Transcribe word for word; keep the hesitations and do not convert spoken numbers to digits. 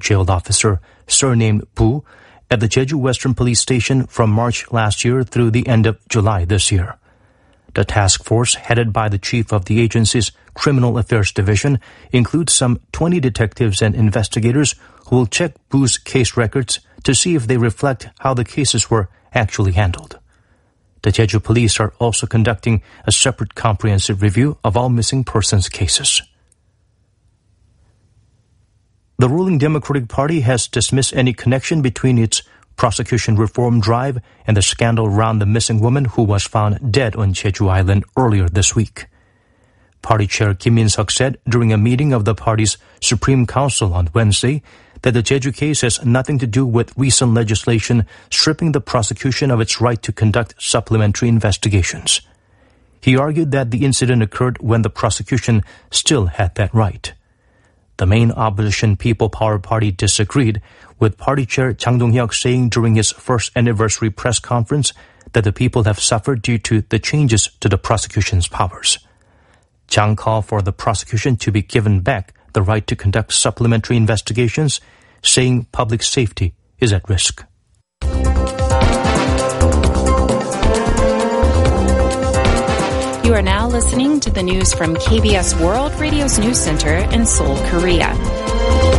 jailed officer, surnamed Bu, at the Jeju Western Police Station from March last year through the end of July this year. The task force, headed by the chief of the agency's Criminal Affairs Division, includes some twenty detectives and investigators who will check Bu's case records to see if they reflect how the cases were actually handled. The Jeju police are also conducting a separate comprehensive review of all missing persons cases. The ruling Democratic Party has dismissed any connection between its prosecution reform drive and the scandal around the missing woman who was found dead on Jeju Island earlier this week. Party Chair Kim Min-seok said during a meeting of the party's Supreme Council on Wednesday that the Jeju case has nothing to do with recent legislation stripping the prosecution of its right to conduct supplementary investigations. He argued that the incident occurred when the prosecution still had that right. The main opposition People Power Party disagreed, with Party Chair Chang Dong-hyuk saying during his first anniversary press conference that the people have suffered due to the changes to the prosecution's powers. Chang called for the prosecution to be given back the right to conduct supplementary investigations, saying public safety is at risk. You are now listening to the news from K B S World Radio's News Center in Seoul, Korea.